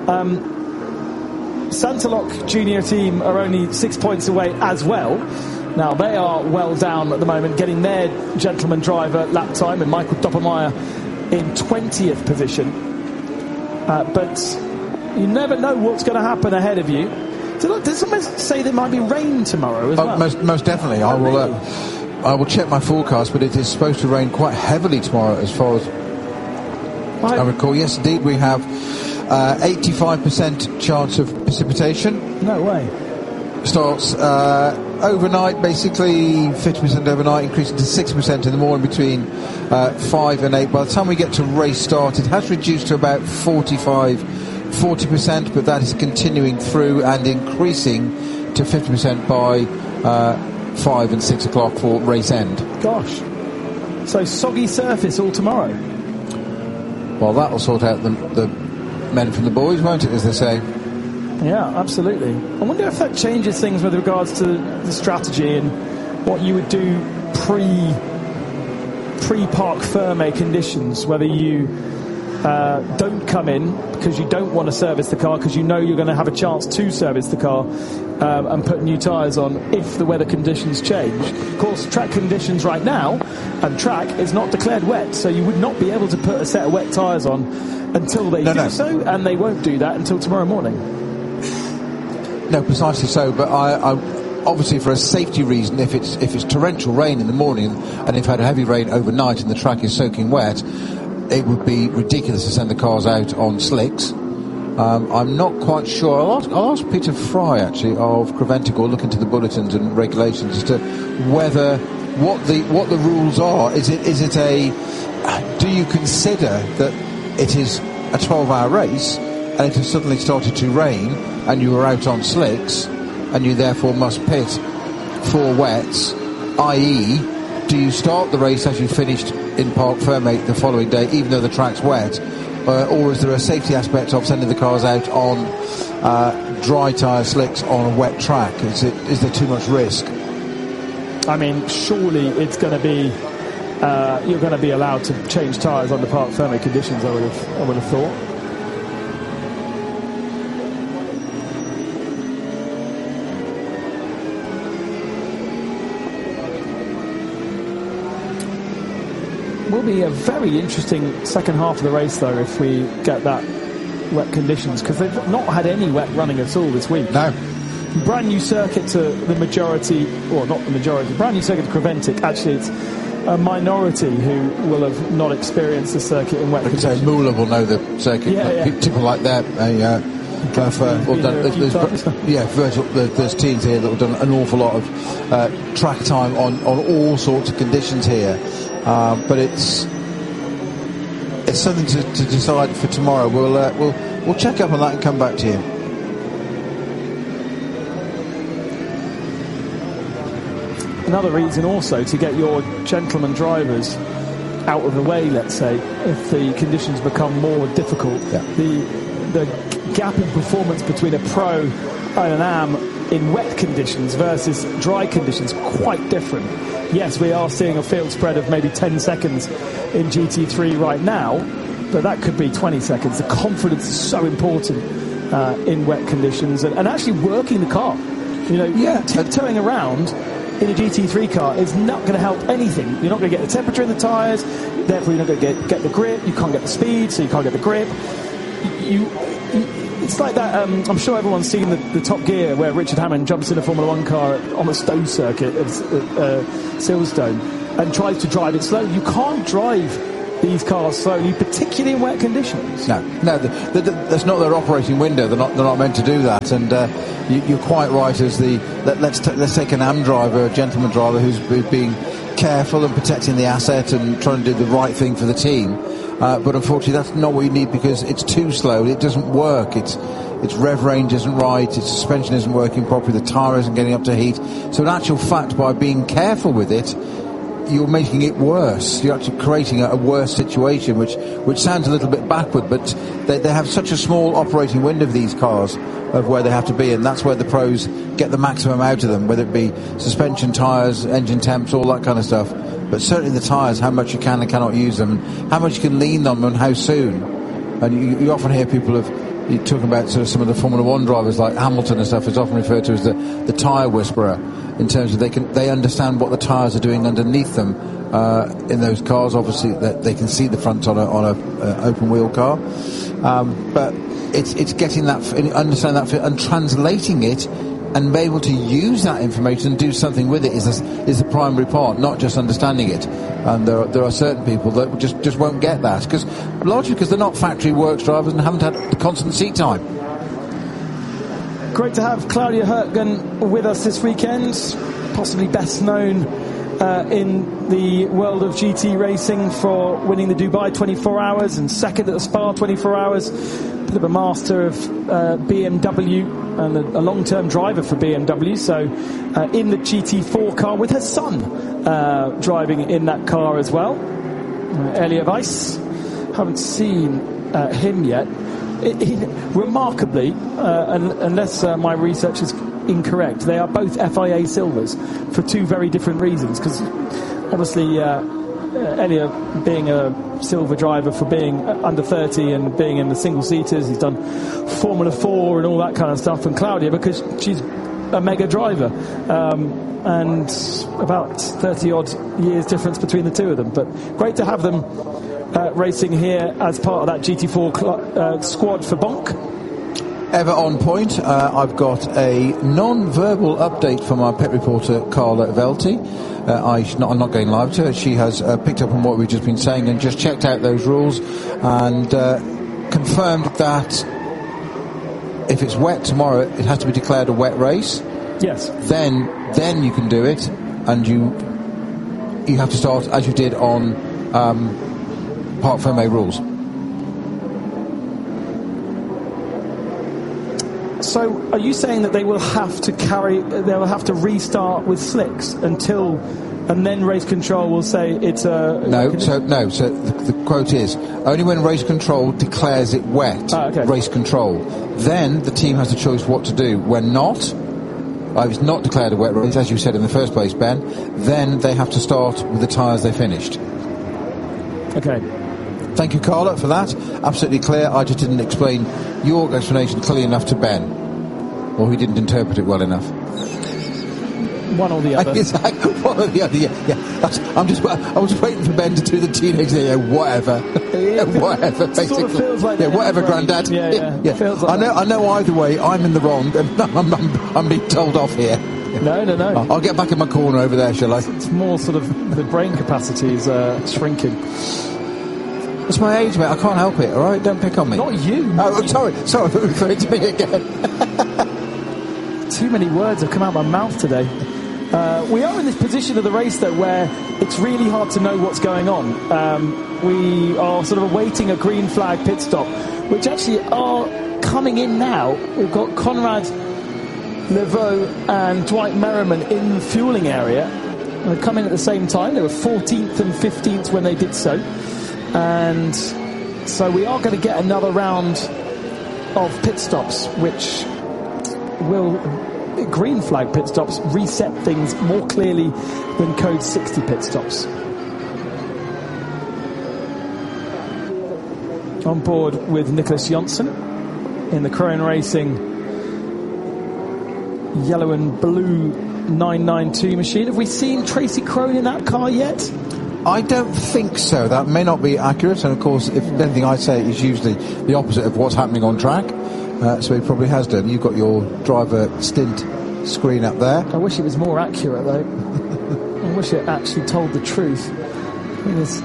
um, Santalok Junior team are only six points away as well. Now, they are well down at the moment, getting their gentleman driver lap time, and Michael Doppelmayr in twentieth position. Uh, but you never know what's going to happen ahead of you. So look, does someone say there might be rain tomorrow as oh, well? Most, most definitely. I will. Uh, I will check my forecast, but it is supposed to rain quite heavily tomorrow, as far as I, I recall. Yes, indeed, we have uh, eighty-five percent chance of precipitation. No way. Starts uh, overnight, basically fifty percent overnight, increasing to sixty percent in the morning between uh, five and eight. By the time we get to race start, it has reduced to about forty-five, forty percent, but that is continuing through and increasing to fifty percent by uh, five and six o'clock for race end. Gosh. So soggy surface all tomorrow. Well, that'll sort out the, the men from the boys, won't it, as they say? Yeah, absolutely. I wonder if that changes things with regards to the strategy and what you would do pre pre-Parc Fermé conditions, whether you uh, don't come in because you don't want to service the car because you know you're going to have a chance to service the car um, and put new tyres on if the weather conditions change. Of course, track conditions right now, and track is not declared wet, so you would not be able to put a set of wet tyres on until they no, do no. so, and they won't do that until tomorrow morning. No, precisely so. But I, I, obviously, for a safety reason, if it's if it's torrential rain in the morning and if had a heavy rain overnight and the track is soaking wet, it would be ridiculous to send the cars out on slicks. Um, I'm not quite sure. I'll ask, I'll ask Peter Fry actually of Creventic, look into the bulletins and regulations as to whether what the what the rules are. Is it is it a? Do you consider that it is a twelve hour race and it has suddenly started to rain and you are out on slicks and you therefore must pit for wets, that is, do you start the race as you finished in Parc Fermé the following day, even though the track's wet, uh, or is there a safety aspect of sending the cars out on uh, dry tyre slicks on a wet track? Is it is there too much risk? I mean, surely it's going to be uh, you're going to be allowed to change tyres under Parc Fermé conditions. I would have I would have thought. Will be a very interesting second half of the race, though, if we get that wet conditions, because they've not had any wet running at all this week. No. Brand new circuit to the majority, or not the majority, brand new circuit to Creventic. Actually, it's a minority who will have not experienced the circuit in wet like conditions. So Moolah will know the circuit. Yeah, yeah. People like that. Uh, uh, have, uh, well done, there's, there's, yeah, Virgil, there's teams here that have done an awful lot of uh, track time on, on all sorts of conditions here. Um, but it's it's something to, to decide for tomorrow. We'll uh, we'll we'll check up on that and come back to you. Another reason also to get your gentleman drivers out of the way, let's say, if the conditions become more difficult. Yeah. The the gap in performance between a pro and an am in wet conditions versus dry conditions quite different. Yes, we are seeing a field spread of maybe ten seconds in G T three right now, but that could be twenty seconds. The confidence is so important uh, in wet conditions, and, and actually working the car. You know, yeah. tiptoeing around in a G T three car is not going to help anything. You're not going to get the temperature in the tyres. therefore you're not going to get, get the grip, you can't get the speed, so you can't get the grip. You, you It's like that, um, I'm sure everyone's seen the, the Top Gear where Richard Hammond jumps in a Formula One car on the Stowe circuit at uh, Silverstone and tries to drive it slow. You can't drive these cars slowly, particularly in wet conditions. No, no, the, the, the, that's not their operating window. They're not, they're not meant to do that. And uh, you, you're quite right. As the let, let's t- let's take an A M driver, a gentleman driver, who's, who's being careful and protecting the asset and trying to do the right thing for the team. Uh, but unfortunately, that's not what you need because it's too slow. It doesn't work. It's its rev range isn't right. Its suspension isn't working properly. The tyre isn't getting up to heat. So in actual fact, by being careful with it, you're making it worse. You're actually creating a, a worse situation, which which sounds a little bit backward, but they, they have such a small operating window of these cars of where they have to be, and that's where the pros get the maximum out of them, whether it be suspension, tyres, engine temps, all that kind of stuff. But certainly the tyres, how much you can and cannot use them, how much you can lean on them and how soon. And you, you often hear people of you're talking about sort of some of the Formula One drivers like Hamilton and stuff is often referred to as the, the tyre whisperer, in terms of they can they understand what the tyres are doing underneath them uh, in those cars. Obviously that they can see the front on a on a uh, open wheel car, um, but it's it's getting that, understanding that and translating it and be able to use that information and do something with it is a, is the primary part, not just understanding it. And there are, there are certain people that just, just won't get that, because largely because they're not factory works drivers and haven't had the constant seat time. Great to have Claudia Hurtgen with us this weekend, possibly best known uh, in the world of G T racing for winning the Dubai twenty-four hours and second at the Spa twenty-four hours. Bit of a master of uh, B M W and a, a long-term driver for B M W, so uh, in the G T four car with her son uh, driving in that car as well. uh, Elliot Weiss, haven't seen uh, him yet. It, it, remarkably, uh, un- unless uh, my research is incorrect, they are both F I A silvers for two very different reasons, because obviously uh, Elliot being a silver driver for being under thirty and being in the single seaters, he's done Formula four and all that kind of stuff, and Claudia because she's a mega driver, um, and about thirty odd years difference between the two of them. But great to have them uh, racing here as part of that G T four cl- uh, squad for Bonk. Ever on point. uh, I've got a non-verbal update from our pet reporter Carla Velti. Uh, I sh- not, I'm not going live to her. She has uh, picked up on what we've just been saying and just checked out those rules and uh, confirmed that if it's wet tomorrow, it has to be declared a wet race. Yes. Then, then you can do it, and you you have to start as you did on um, Parc Fermé rules. So, are you saying that they will have to carry, they will have to restart with slicks until, and then race control will say it's a... No, so no. So the, the quote is, only when race control declares it wet, ah, okay. race control. Then the team has the choice what to do. When not, if it's not declared a wet race, as you said in the first place, Ben, then they have to start with the tyres they finished. Okay. Thank you, Carla, for that. Absolutely clear. I just didn't explain your explanation clearly enough to Ben. Or he didn't interpret it well enough. One or the other. One or the other, yeah. yeah. That's, I'm just, I was waiting for Ben to do the teenage thing, yeah, whatever. Yeah, whatever, it basically. sort of feels like yeah, whatever, Grandad. Yeah, yeah. yeah. Feels like I know, I know either way, I'm in the wrong, and I'm, I'm, I'm being told off here. No, no, no. I'll get back in my corner over there, shall I? It's more sort of, the brain capacity is uh, shrinking. It's my age, mate. I can't help it, all right? Don't pick on me. Not you. Oh, sorry. Sorry, I thought you were referring to me again. Too many words have come out of my mouth today. Uh, we are in this position of the race, though, where it's really hard to know what's going on. Um, we are sort of awaiting a green flag pit stop, which actually are coming in now. We've got Conrad Leveau and Dwight Merriman in the fueling area. They come in at the same time. They were fourteenth and fifteenth when they did so. And so we are going to get another round of pit stops, which will, green flag pit stops, reset things more clearly than code sixty pit stops. On board with Nicholas Jonsson in the Crone Racing yellow and blue nine ninety-two machine. Have we seen Tracy Crone in that car yet? I don't think so. That may not be accurate, and of course, if anything I say is usually the opposite of what's happening on track. Uh, so he probably has done. You've got your driver stint screen up there. I wish it was more accurate, though. I wish it actually told the truth. It is.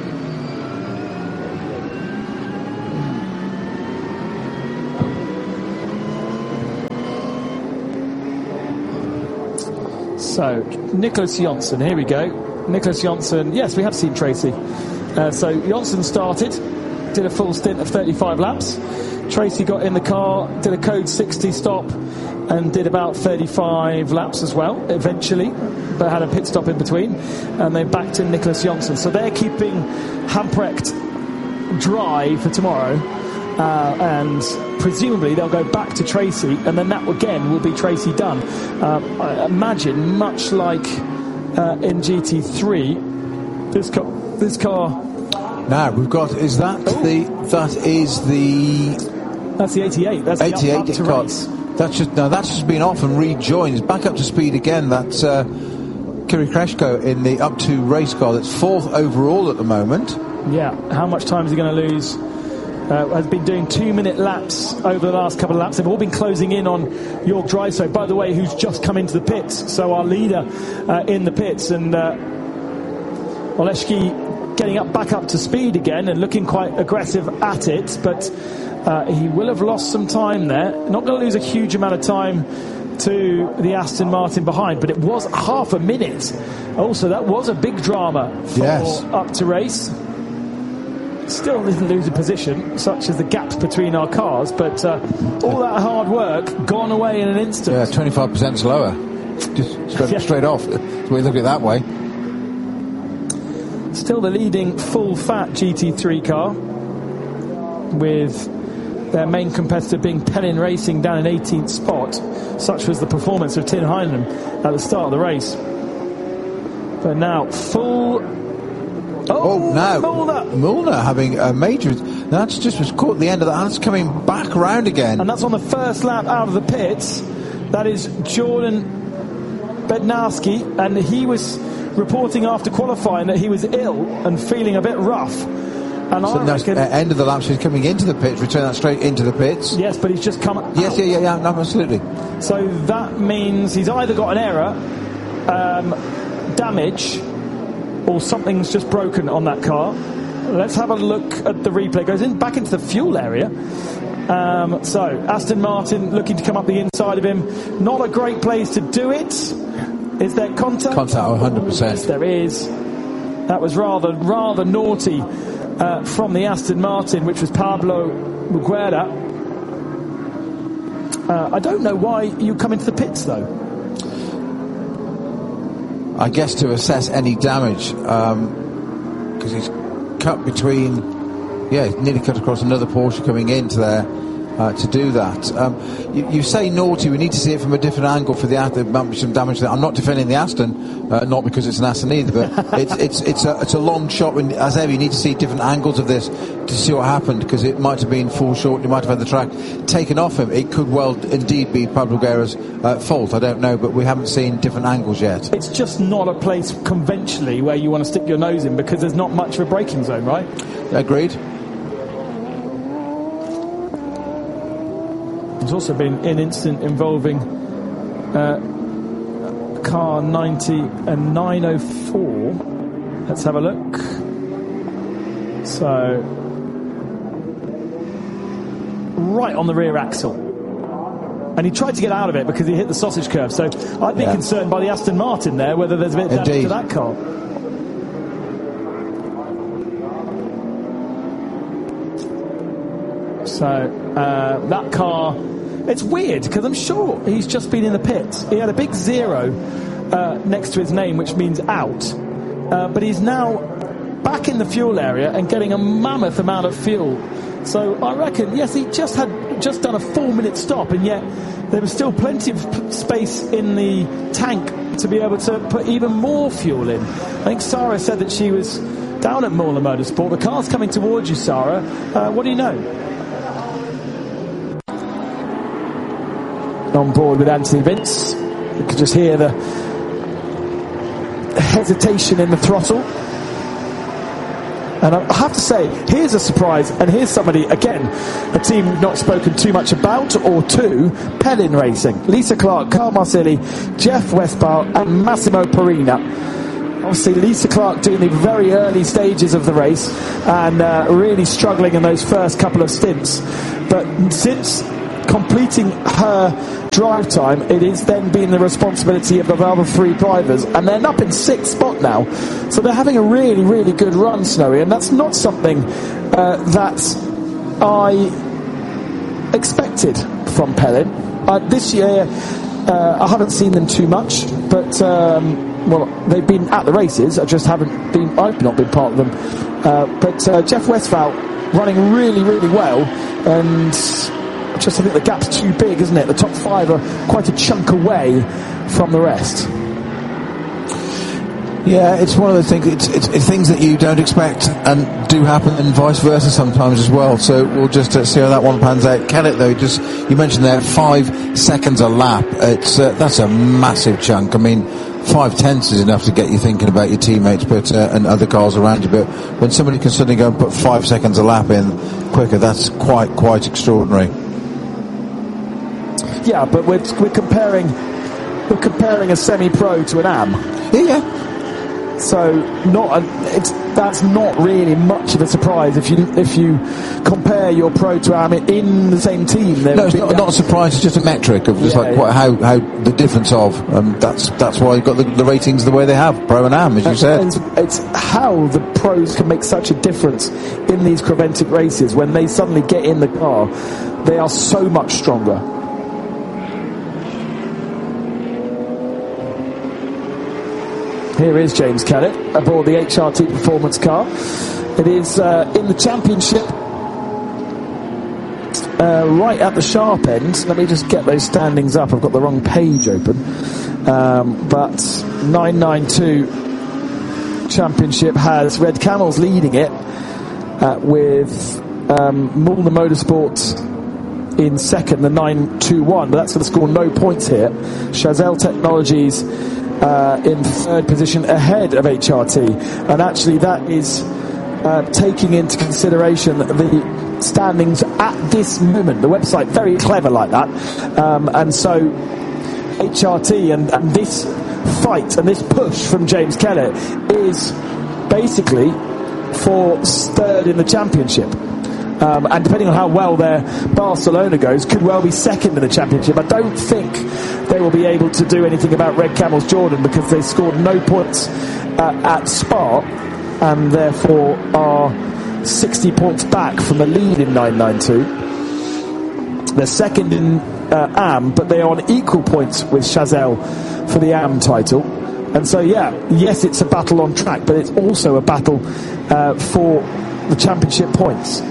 So, Nicholas Jonsson, here we go. Nicholas Jonsson, yes, we have seen Tracy. Uh, so, Jonsson started, did a full stint of thirty-five laps. Tracy got in the car, did a code sixty stop, and did about thirty-five laps as well, eventually, but had a pit stop in between. And they backed in Nicholas Jonsson. So, they're keeping Hamprecht dry for tomorrow. Uh, and presumably they'll go back to Tracy, and then that again will be Tracy done. Uh, I imagine, much like uh, in G T three, this car, this car. Now we've got. Is that Ooh. the? That is the. That's the eighty-eight. That's eighty-eight the up, up to race. That's just now. That's just been off and rejoined. It's back up to speed again. That's uh, Kiri Kreshko in the up to race car. That's fourth overall at the moment. Yeah. How much time is he going to lose? Uh, has been doing two-minute laps over the last couple of laps. They've all been closing in on Jörg Dreyso, by the way, who's just come into the pits. So our leader uh, in the pits, and uh, Oleski getting up back up to speed again and looking quite aggressive at it. But uh, he will have lost some time there. Not going to lose a huge amount of time to the Aston Martin behind, but it was half a minute. Also, that was a big drama for yes. up to race. Still didn't lose a position, such as the gaps between our cars, but uh, all that hard work gone away in an instant. Yeah, twenty-five percent slower. Just straight, yeah. straight off. So we look at it that way. Still the leading full-fat G T three car, with their main competitor being Pennin Racing down in eighteenth spot. Such was the performance of Tin Heinenum at the start of the race. But now, full... Oh, oh now Mulner. Mulner having a major. That's just was caught at the end of that. That's coming back around again. And that's on the first lap out of the pits. That is Jordan Bednarski, and he was reporting after qualifying that he was ill and feeling a bit rough. And so I now reckon, uh, end of the lap, so he's coming into the pits, return that straight into the pits. Yes, but he's just come. Yes, out. yeah, yeah, yeah, no, absolutely. So that means he's either got an error, um, damage, or something's just broken on that car. Let's have a look at the replay. Goes in back into the fuel area. Um, so Aston Martin looking to come up the inside of him. Not a great place to do it. Is there contact? Contact, one hundred percent. Yes, there is. That was rather rather naughty uh, from the Aston Martin, which was Pablo Muguera. Uh, I don't know why you come into the pits though. I guess to assess any damage, because um, he's cut between, yeah, he's nearly cut across another Porsche coming into there uh, to do that. Um, you, you say naughty, we need to see it from a different angle for the Aston. There might be some damage there. I'm not defending the Aston, uh, not because it's an Aston either, but it's it's it's a it's a long shot. When, as ever, you need to see different angles of this to see what happened, because it might have been full short. You might have had the track taken off him. It could well indeed be Pablo Guerra's uh, fault. I don't know, but we haven't seen different angles yet. It's just not a place conventionally where you want to stick your nose in, because there's not much of a braking zone, right? Agreed. There's also been an incident involving uh, car ninety and nine oh four. Let's have a look. So, right on the rear axle. And he tried to get out of it because he hit the sausage curve. So I'd be yeah. concerned by the Aston Martin there, whether there's a bit of damage Indeed. to that car. So uh, that car, it's weird because I'm sure he's just been in the pits. He had a big zero uh, next to his name, which means out. Uh, but he's now back in the fuel area and getting a mammoth amount of fuel. So I reckon, yes, he just had just done a four-minute stop, and yet there was still plenty of p- space in the tank to be able to put even more fuel in. I think Sarah said that she was down at Mola Motorsport. The car's coming towards you, Sarah. Uh, what do you know? On board with Anthony Vince. You could just hear the hesitation in the throttle. And I have to say, here's a surprise, and here's somebody, again, a team we've not spoken too much about, or two, Pellin Racing. Lisa Clark, Carl Marsili, Jeff Westphal, and Massimo Parina. Obviously, Lisa Clark doing the very early stages of the race, and uh, really struggling in those first couple of stints. But since completing her drive time, it is then been the responsibility of the other three drivers, and they're up in sixth spot now, so they're having a really really good run, Snowy, and that's not something uh, that I expected from Pellin. Uh, this year uh, I haven't seen them too much, but um, well, they've been at the races. I just haven't been I've not been part of them, uh, but uh, Jeff Westphal running really really well, and just I think the gap's too big, isn't it? The top five are quite a chunk away from the rest. Yeah, it's one of those things. It's, it's, it's things that you don't expect and do happen, and vice versa sometimes as well. So we'll just uh, see how that one pans out. Kellett, though, just you mentioned there five seconds a lap. It's uh, that's a massive chunk. I mean, five tenths is enough to get you thinking about your teammates, but uh, and other cars around you. But when somebody can suddenly go and put five seconds a lap in quicker, that's quite quite extraordinary. Yeah, but we're we're comparing we're comparing a semi-pro to an A M. Yeah, yeah. So not a, it's that's not really much of a surprise if you if you compare your pro to A M in the same team. No, it's not, not a surprise. It's just a metric of just yeah, like yeah. What, how how the difference of. Um, that's that's why you've got the, the ratings the way they have, pro and A M, as you said. It's, it's how the pros can make such a difference in these Creventic races when they suddenly get in the car. They are so much stronger. Here is James Kellett aboard the H R T performance car. It is uh, in the championship, uh, right at the sharp end. Let me just get those standings up. I've got the wrong page open. Um, but nine ninety-two championship has Red Camels leading it uh, with um, Mulner Motorsport in second, the nine two one. But that's going to score no points here. Chazelle Technologies Uh, in third position ahead of H R T, and actually that is uh, taking into consideration the standings at this moment. The website very clever like that, um, and so H R T and, and this fight and this push from James Kellett is basically for third in the championship. Um, and depending on how well their Barcelona goes, could well be second in the championship. I don't think they will be able to do anything about Red Camels Jordan because they scored no points uh, at Spa and therefore are sixty points back from the lead in nine ninety-two. They're second in uh, A M, but they are on equal points with Chazelle for the A M title. And so, yeah, yes, it's a battle on track, but it's also a battle uh, for the championship points.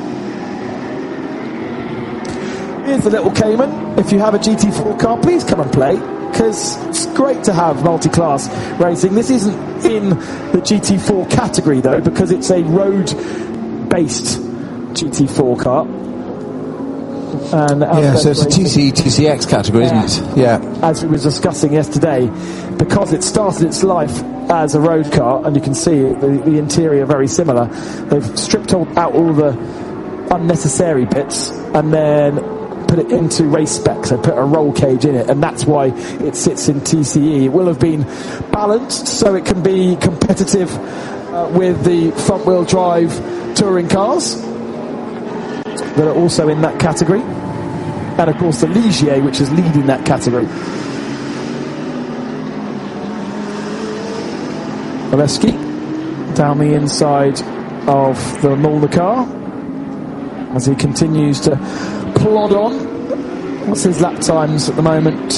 Here's the little Cayman. If you have a G T four car, please come and play, because it's great to have multi-class racing. This isn't in the G T four category, though, because it's a road-based G T four car. And yeah, so it's a T C, T C X category, yeah. Isn't it? Yeah. As we were discussing yesterday, because it started its life as a road car, and you can see the, the interior very similar, they've stripped all, out all the unnecessary bits and then put it into race specs. They put a roll cage in it, and that's why it sits in T C E. It will have been balanced so it can be competitive uh, with the front-wheel drive touring cars that are also in that category, and of course the Ligier, which is leading that category. Oleski down the inside of the Mulner car as he continues to plod on. What's his lap times at the moment?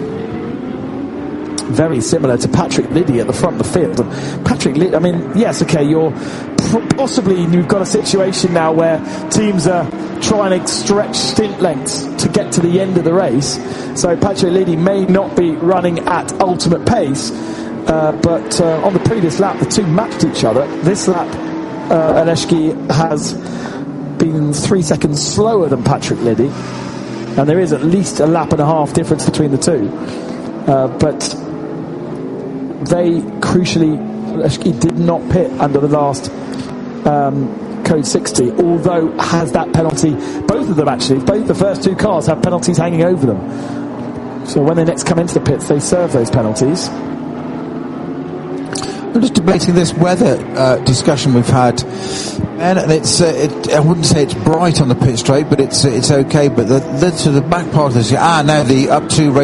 Very similar to Patrick Liddy at the front of the field. And Patrick Liddy, I mean, yes, okay, you're possibly, you've got a situation now where teams are trying to stretch stint lengths to get to the end of the race. So Patrick Liddy may not be running at ultimate pace, uh, but uh, on the previous lap, the two matched each other. This lap, uh, Oleski has been three seconds slower than Patrick Liddy, and there is at least a lap and a half difference between the two, uh, but they crucially Oleski did not pit under the last um, code sixty, although has that penalty. Both of them actually, both the first two cars have penalties hanging over them. So when they next come into the pits, they serve those penalties. I'm just debating this weather uh, discussion we've had, and it's uh, it, I wouldn't say it's bright on the pit straight, but it's it's okay. But the, the to the back part of this, ah, now the up to race